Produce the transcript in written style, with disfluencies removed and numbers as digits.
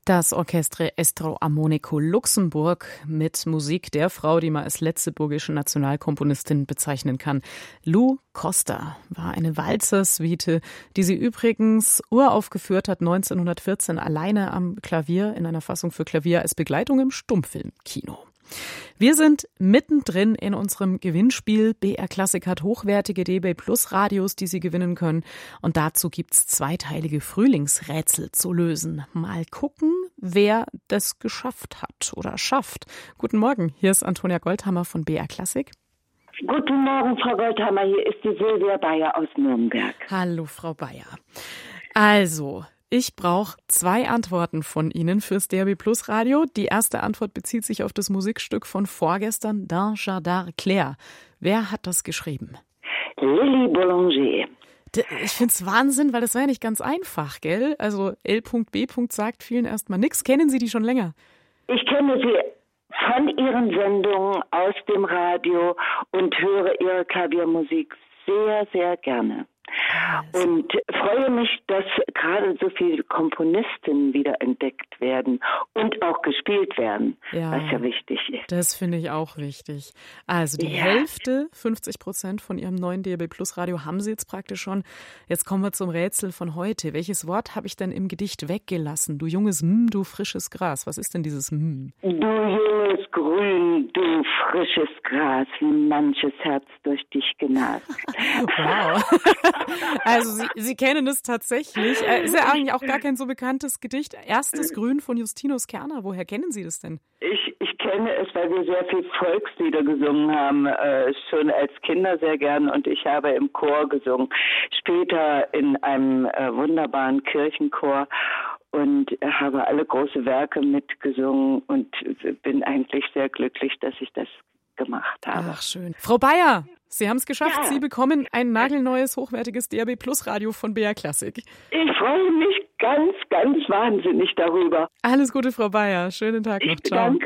Das Orchestre Estro Armonico Luxemburg mit Musik der Frau, die man als letzte burgische Nationalkomponistin bezeichnen kann. Lou Costa war eine Walzersuite, die sie übrigens uraufgeführt hat 1914 alleine am Klavier in einer Fassung für Klavier als Begleitung im Stummfilmkino. Wir sind mittendrin in unserem Gewinnspiel. BR Classic hat hochwertige DAB+ Radios, die Sie gewinnen können. Und dazu gibt's zweiteilige Frühlingsrätsel zu lösen. Mal gucken, wer das geschafft hat oder schafft. Guten Morgen, hier ist Antonia Goldhammer von BR Classic. Guten Morgen, Frau Goldhammer, hier ist die Silvia Bayer aus Nürnberg. Hallo, Frau Bayer. Also, ich brauche 2 Antworten von Ihnen fürs DAB+ Radio. Die erste Antwort bezieht sich auf das Musikstück von vorgestern, D'un Jardin Clair. Wer hat das geschrieben? Lily Boulanger. Ich finde es Wahnsinn, weil das war ja nicht ganz einfach, gell? Also L.B. sagt vielen erstmal nichts. Kennen Sie die schon länger? Ich kenne sie von ihren Sendungen aus dem Radio und höre ihre Klaviermusik sehr, sehr gerne. Und freue mich, dass gerade so viele Komponisten wiederentdeckt werden und auch gespielt werden, was ja wichtig ist. Das finde ich auch wichtig. Also die Hälfte, 50% von Ihrem neuen DAB+ Radio haben Sie jetzt praktisch schon. Jetzt kommen wir zum Rätsel von heute. Welches Wort habe ich denn im Gedicht weggelassen? Du junges du frisches Gras. Was ist denn dieses Du junges Grün, du frisches Gras, wie manches Herz durch dich genast. Wow. Also Sie kennen es tatsächlich. Ist ja eigentlich auch gar kein so bekanntes Gedicht. Erstes Grün von Justinus Kerner. Woher kennen Sie das denn? Ich kenne es, weil wir sehr viel Volkslieder gesungen haben, schon als Kinder sehr gern, und ich habe im Chor gesungen, später in einem wunderbaren Kirchenchor, und habe alle große Werke mitgesungen und bin eigentlich sehr glücklich, dass ich das gemacht habe. Ach, schön. Frau Bayer, Sie haben es geschafft. Ja. Sie bekommen ein nagelneues, hochwertiges DAB+ Radio von BR Classic. Ich freue mich ganz, ganz wahnsinnig darüber. Alles Gute, Frau Bayer. Schönen Tag noch. Ciao. Danke.